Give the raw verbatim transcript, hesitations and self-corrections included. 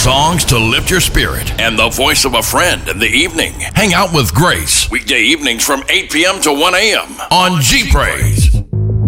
songs to lift your spirit, and the voice of a friend in the evening. Hang out with Grace, weekday evenings from eight p.m. to one a.m. on G Praise.